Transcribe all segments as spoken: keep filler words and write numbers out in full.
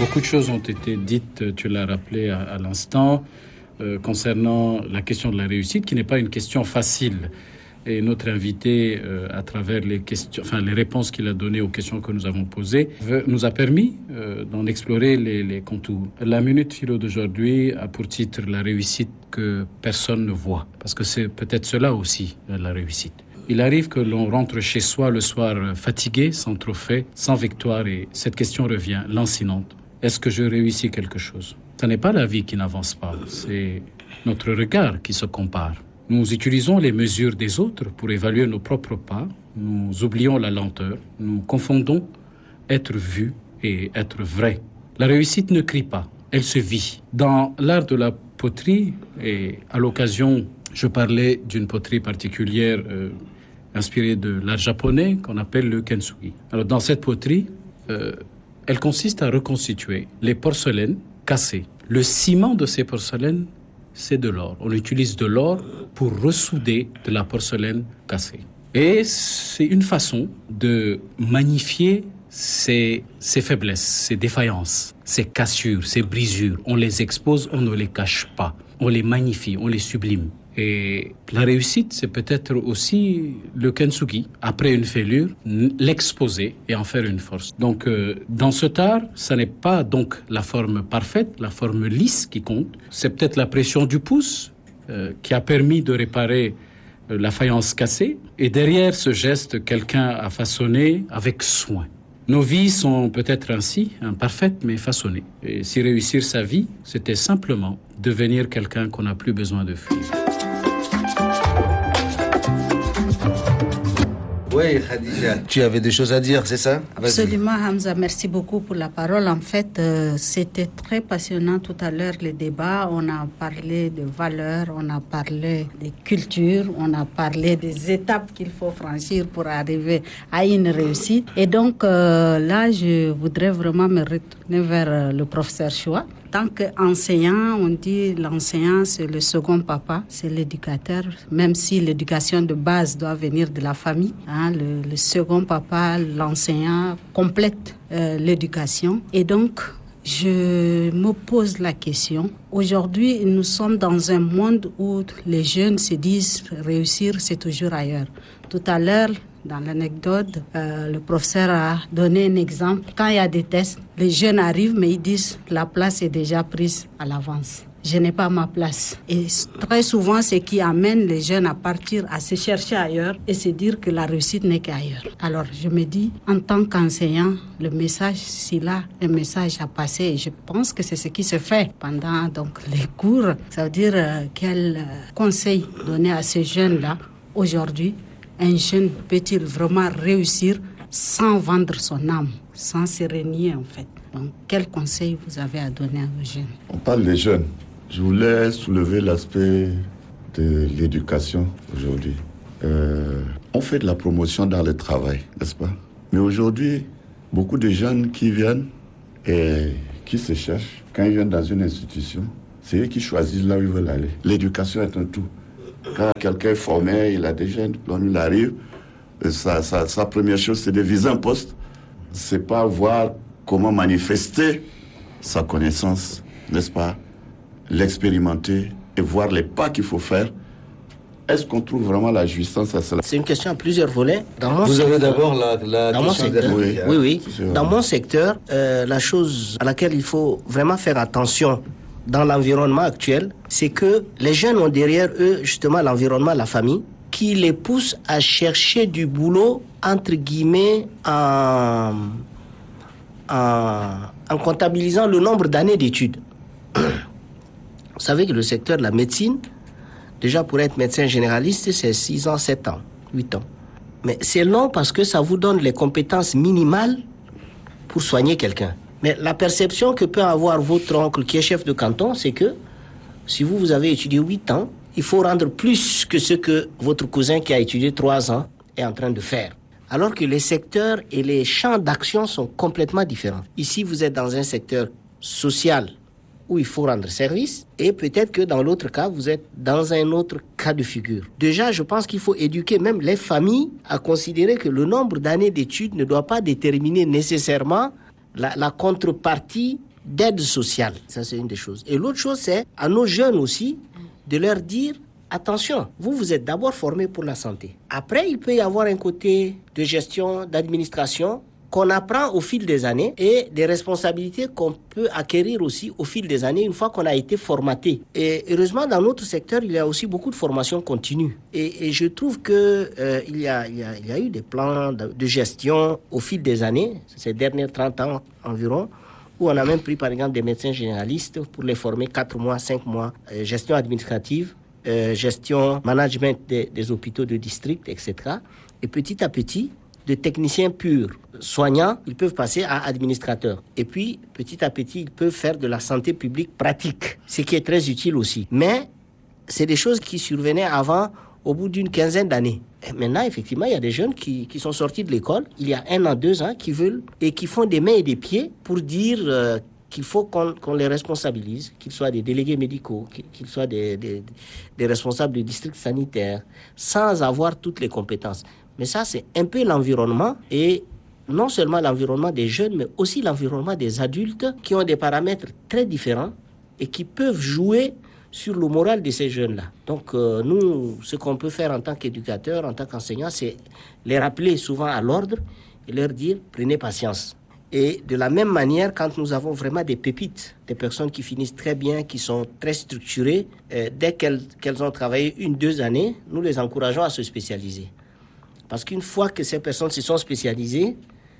Beaucoup de choses ont été dites, tu l'as rappelé à, à l'instant, euh, concernant la question de la réussite, qui n'est pas une question facile. Et notre invité, euh, à travers les questions, enfin les réponses qu'il a données aux questions que nous avons posées, veut, nous a permis euh, d'en explorer les, les contours. La Minute Philo d'aujourd'hui a pour titre la réussite que personne ne voit, parce que c'est peut-être cela aussi la réussite. Il arrive que l'on rentre chez soi le soir fatigué, sans trophée, sans victoire, et cette question revient, lancinante. Est-ce que je réussis quelque chose? Ce n'est pas la vie qui n'avance pas, c'est notre regard qui se compare. Nous utilisons les mesures des autres pour évaluer nos propres pas. Nous oublions la lenteur. Nous confondons être vu et être vrai. La réussite ne crie pas, elle se vit. Dans l'art de la poterie, et à l'occasion, je parlais d'une poterie particulière euh, inspirée de l'art japonais qu'on appelle le kintsugi. Alors dans cette poterie, euh, elle consiste à reconstituer les porcelaines cassées. Le ciment de ces porcelaines, c'est de l'or. On utilise de l'or pour ressouder de la porcelaine cassée. Et c'est une façon de magnifier ces, ces faiblesses, ces défaillances, ces cassures, ces brisures. On les expose, on ne les cache pas. On les magnifie, on les sublime. Et la réussite, c'est peut-être aussi le kintsugi. Après une fêlure, l'exposer et en faire une force. Donc, euh, dans cet art, ce n'est pas donc la forme parfaite, la forme lisse qui compte. C'est peut-être la pression du pouce euh, qui a permis de réparer euh, la faïence cassée. Et derrière ce geste, quelqu'un a façonné avec soin. Nos vies sont peut-être ainsi, imparfaites, mais façonnées. Et si réussir sa vie, c'était simplement devenir quelqu'un qu'on n'a plus besoin de fuir. Oui, Khadija, tu avais des choses à dire, c'est ça? Vas-y. Absolument, Hamza, merci beaucoup pour la parole. En fait, euh, c'était très passionnant tout à l'heure, le débat. On a parlé de valeurs, on a parlé de culture, on a parlé des étapes qu'il faut franchir pour arriver à une réussite. Et donc, euh, là, je voudrais vraiment me retourner vers euh, le professeur Choua. En tant qu'enseignant, on dit l'enseignant, c'est le second papa, c'est l'éducateur, même si l'éducation de base doit venir de la famille. Hein, le, le second papa, l'enseignant, complète euh, l'éducation. Et donc, je me pose la question. Aujourd'hui, nous sommes dans un monde où les jeunes se disent réussir, c'est toujours ailleurs. Tout à l'heure, dans l'anecdote, euh, le professeur a donné un exemple. Quand il y a des tests, les jeunes arrivent, mais ils disent la place est déjà prise à l'avance. Je n'ai pas ma place. Et très souvent, ce qui amène les jeunes à partir, à se chercher ailleurs et se dire que la réussite n'est qu'ailleurs. Alors, je me dis, en tant qu'enseignant, le message, s'il a un message à passer, et je pense que c'est ce qui se fait pendant donc, les cours, ça veut dire euh, quel euh, conseil donner à ces jeunes-là aujourd'hui. Un jeune peut-il vraiment réussir sans vendre son âme, sans se renier en fait? Donc, quel conseil vous avez à donner à vos jeunes? On parle des jeunes. Je voulais soulever l'aspect de l'éducation aujourd'hui. Euh, on fait de la promotion dans le travail, n'est-ce pas? Mais aujourd'hui, beaucoup de jeunes qui viennent et qui se cherchent, quand ils viennent dans une institution, c'est eux qui choisissent là où ils veulent aller. L'éducation est un tout. Quand quelqu'un est formé, il a déjà un diplôme, il arrive, sa, sa, sa première chose, c'est de viser un poste. C'est pas voir comment manifester sa connaissance, n'est-ce pas? L'expérimenter et voir les pas qu'il faut faire. Est-ce qu'on trouve vraiment la jouissance à cela? C'est une question à plusieurs volets. Dans mon Vous secteur, avez d'abord la, la dans mon secteur, oui, oui, oui. Dans mon secteur, euh, la chose à laquelle il faut vraiment faire attention dans l'environnement actuel, c'est que les jeunes ont derrière eux justement l'environnement, la famille, qui les pousse à chercher du boulot, entre guillemets, en, en, en comptabilisant le nombre d'années d'études. Vous savez que le secteur de la médecine, déjà pour être médecin généraliste, c'est six ans, sept ans, huit ans. Mais c'est long parce que ça vous donne les compétences minimales pour soigner quelqu'un. Mais la perception que peut avoir votre oncle qui est chef de canton, c'est que si vous, vous avez étudié huit ans, il faut rendre plus que ce que votre cousin qui a étudié trois ans est en train de faire. Alors que les secteurs et les champs d'action sont complètement différents. Ici, vous êtes dans un secteur social où il faut rendre service, et peut-être que dans l'autre cas, vous êtes dans un autre cas de figure. Déjà, je pense qu'il faut éduquer même les familles à considérer que le nombre d'années d'études ne doit pas déterminer nécessairement La, la contrepartie d'aide sociale. Ça, c'est une des choses. Et l'autre chose, c'est à nos jeunes aussi de leur dire attention, vous, vous êtes d'abord formés pour la santé. Après, il peut y avoir un côté de gestion, d'administration qu'on apprend au fil des années et des responsabilités qu'on peut acquérir aussi au fil des années une fois qu'on a été formaté. Et heureusement, dans notre secteur, il y a aussi beaucoup de formation continue. Et, et je trouve que euh, il y a, il y a, il y a eu des plans de, de gestion au fil des années, ces derniers trente ans environ, où on a même pris par exemple des médecins généralistes pour les former quatre mois, cinq mois, euh, gestion administrative, euh, gestion, management des, des hôpitaux de district, et cetera. Et petit à petit, de techniciens purs, soignants, ils peuvent passer à administrateurs. Et puis, petit à petit, ils peuvent faire de la santé publique pratique, ce qui est très utile aussi. Mais c'est des choses qui survenaient avant, au bout d'une quinzaine d'années. Et maintenant, effectivement, il y a des jeunes qui, qui sont sortis de l'école, il y a un an, deux ans, qui veulent et qui font des mains et des pieds pour dire euh, qu'il faut qu'on, qu'on les responsabilise, qu'ils soient des délégués médicaux, qu'ils soient des, des, des responsables de districts sanitaires, sans avoir toutes les compétences. Mais ça, c'est un peu l'environnement, et non seulement l'environnement des jeunes, mais aussi l'environnement des adultes qui ont des paramètres très différents et qui peuvent jouer sur le moral de ces jeunes-là. Donc, euh, nous, ce qu'on peut faire en tant qu'éducateur, en tant qu'enseignant, c'est les rappeler souvent à l'ordre et leur dire « prenez patience ». Et de la même manière, quand nous avons vraiment des pépites, des personnes qui finissent très bien, qui sont très structurées, euh, dès qu'elles, qu'elles ont travaillé une, deux années, nous les encourageons à se spécialiser. Parce qu'une fois que ces personnes se sont spécialisées,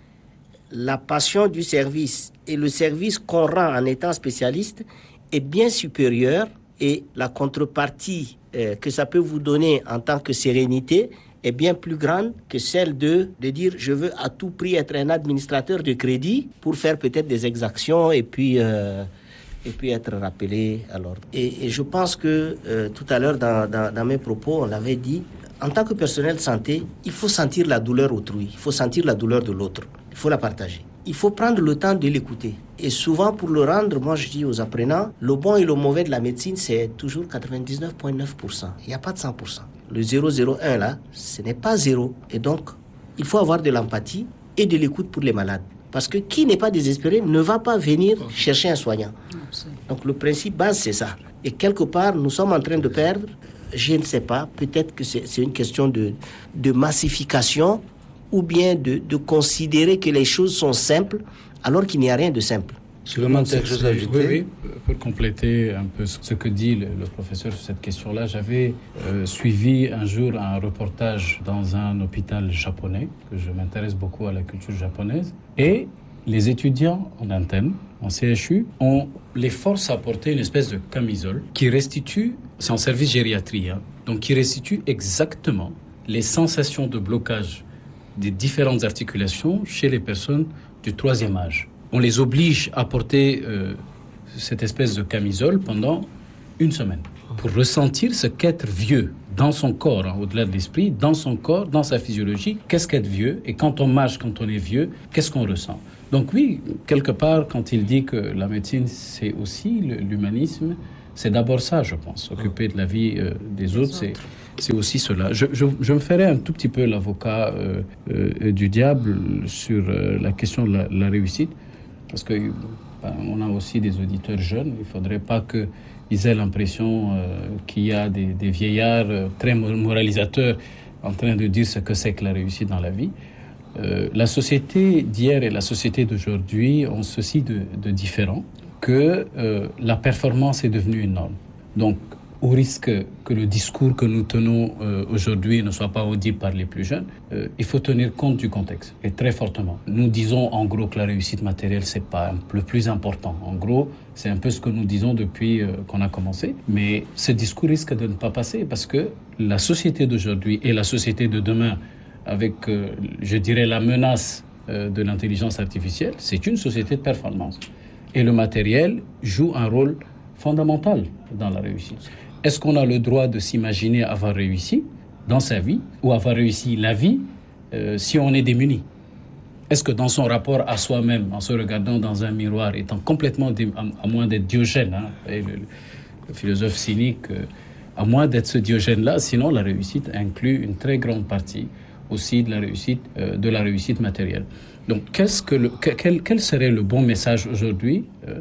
la passion du service et le service qu'on rend en étant spécialiste est bien supérieure, et la contrepartie euh, que ça peut vous donner en tant que sérénité est bien plus grande que celle de, de dire je veux à tout prix être un administrateur de crédit pour faire peut-être des exactions et puis, euh, et puis être rappelé à l'ordre. Et, et je pense que euh, tout à l'heure dans, dans, dans mes propos, on l'avait dit, en tant que personnel de santé, il faut sentir la douleur autrui, il faut sentir la douleur de l'autre, il faut la partager. Il faut prendre le temps de l'écouter. Et souvent, pour le rendre, moi je dis aux apprenants, le bon et le mauvais de la médecine, c'est toujours quatre-vingt-dix-neuf virgule neuf pour cent. Il n'y a pas de cent pour cent. Le zéro virgule zéro un là, ce n'est pas zéro. Et donc, il faut avoir de l'empathie et de l'écoute pour les malades. Parce que qui n'est pas désespéré ne va pas venir chercher un soignant. Donc le principe base, c'est ça. Et quelque part, nous sommes en train de perdre, je ne sais pas, peut-être que c'est, c'est une question de, de massification, ou bien de, de considérer que les choses sont simples alors qu'il n'y a rien de simple. Sûrement, quelque chose à ajouter. Oui, oui, pour compléter un peu ce que dit le, le professeur sur cette question-là, j'avais euh, suivi un jour un reportage dans un hôpital japonais, que je m'intéresse beaucoup à la culture japonaise, et les étudiants en interne, en C H U, on les force à porter une espèce de camisole qui restitue, c'est en service gériatrie, hein, donc qui restitue exactement les sensations de blocage des différentes articulations chez les personnes du troisième âge. On les oblige à porter euh, cette espèce de camisole pendant une semaine pour ressentir ce qu'être vieux dans son corps, hein, au-delà de l'esprit, dans son corps, dans sa physiologie. Qu'est-ce qu'être vieux? Et quand on marche, quand on est vieux, qu'est-ce qu'on ressent? Donc oui, quelque part, quand il dit que la médecine, c'est aussi l'humanisme, c'est d'abord ça, je pense. S'occuper de la vie euh, des autres, c'est... C'est aussi cela. Je, je, je me ferai un tout petit peu l'avocat euh, euh, du diable sur euh, la question de la, la réussite, parce que ben, on a aussi des auditeurs jeunes. Il ne faudrait pas qu'ils aient l'impression euh, qu'il y a des, des vieillards euh, très moralisateurs en train de dire ce que c'est que la réussite dans la vie. Euh, la société d'hier et la société d'aujourd'hui ont ceci de, de différent, que euh, la performance est devenue une norme. Donc, au risque que le discours que nous tenons euh, aujourd'hui ne soit pas audible par les plus jeunes, euh, il faut tenir compte du contexte, et très fortement. Nous disons en gros que la réussite matérielle, c'est pas le plus important. En gros, c'est un peu ce que nous disons depuis euh, qu'on a commencé. Mais ce discours risque de ne pas passer, parce que la société d'aujourd'hui et la société de demain, avec, euh, je dirais, la menace euh, de l'intelligence artificielle, c'est une société de performance. Et le matériel joue un rôle fondamental dans la réussite. Est-ce qu'on a le droit de s'imaginer avoir réussi dans sa vie ou avoir réussi la vie euh, si on est démuni? Est-ce que dans son rapport à soi-même, en se regardant dans un miroir, étant complètement, dé- à, à moins d'être Diogène, hein, et le, le philosophe cynique, euh, à moins d'être ce Diogène-là, sinon la réussite inclut une très grande partie aussi de la réussite, euh, de la réussite matérielle. Donc, qu'est-ce que le, quel, quel serait le bon message aujourd'hui euh,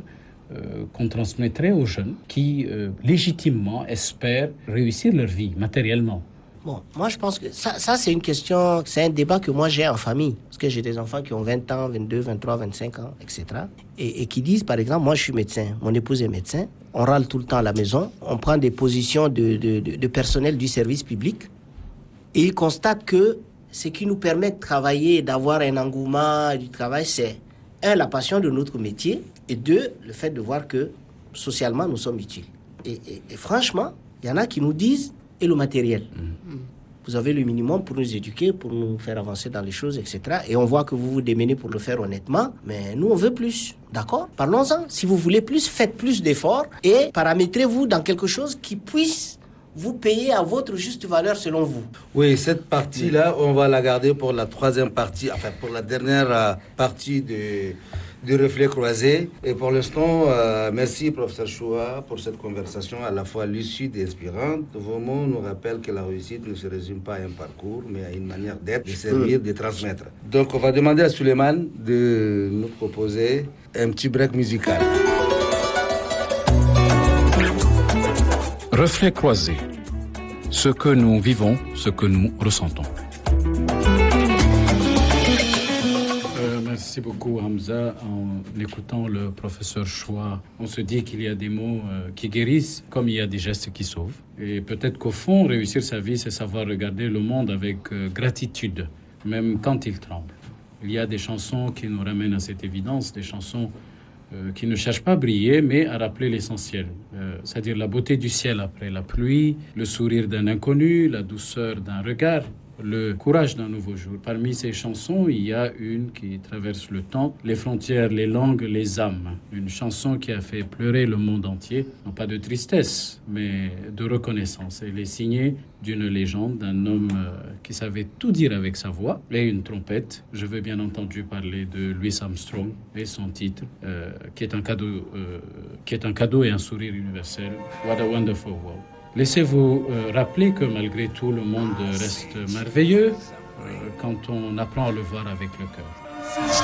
euh, qu'on transmettrait aux jeunes qui, euh, légitimement, espèrent réussir leur vie matériellement? Bon, moi je pense que ça, ça c'est une question, c'est un débat que moi j'ai en famille. Parce que j'ai des enfants qui ont vingt ans, vingt-deux, vingt-trois, vingt-cinq ans, et cetera. Et, et qui disent, par exemple, moi je suis médecin, mon épouse est médecin, on râle tout le temps à la maison, on prend des positions de, de, de, de personnel du service public, et ils constatent que ce qui nous permet de travailler, d'avoir un engouement du travail, c'est, un, la passion de notre métier, et deux, le fait de voir que socialement nous sommes utiles. Et, et, et franchement, il y en a qui nous disent, et le matériel. Mmh. Vous avez le minimum pour nous éduquer, pour nous faire avancer dans les choses, et cetera. Et on voit que vous vous démenez pour le faire honnêtement, mais nous, on veut plus. D'accord? Parlons-en. Si vous voulez plus, faites plus d'efforts et paramétrez-vous dans quelque chose qui puisse vous payer à votre juste valeur selon vous. Oui, cette partie-là, on va la garder pour la troisième partie, enfin pour la dernière partie de... du reflet croisé. Et pour l'instant, euh, merci professeur Choua pour cette conversation à la fois lucide et inspirante. Vos mots nous rappellent que la réussite ne se résume pas à un parcours, mais à une manière d'être, de servir, de transmettre. Donc on va demander à Suleiman de nous proposer un petit break musical. Reflet croisé. Ce que nous vivons, ce que nous ressentons. Merci beaucoup Hamza. En écoutant le professeur Choua, on se dit qu'il y a des mots euh, qui guérissent comme il y a des gestes qui sauvent. Et peut-être qu'au fond, réussir sa vie, c'est savoir regarder le monde avec euh, gratitude, même quand il tremble. Il y a des chansons qui nous ramènent à cette évidence, des chansons euh, qui ne cherchent pas à briller, mais à rappeler l'essentiel. Euh, c'est-à-dire la beauté du ciel après la pluie, le sourire d'un inconnu, la douceur d'un regard, le courage d'un nouveau jour. Parmi ces chansons, il y a une qui traverse le temps, les frontières, les langues, les âmes. Une chanson qui a fait pleurer le monde entier, non pas de tristesse, mais de reconnaissance. Elle est signée d'une légende, d'un homme qui savait tout dire avec sa voix et une trompette. Je veux bien entendu parler de Louis Armstrong et son titre, euh, qui est un cadeau, euh, qui est un cadeau et un sourire universel. What a wonderful world. Laissez-vous euh, rappeler que malgré tout, le monde reste merveilleux euh, quand on apprend à le voir avec le cœur.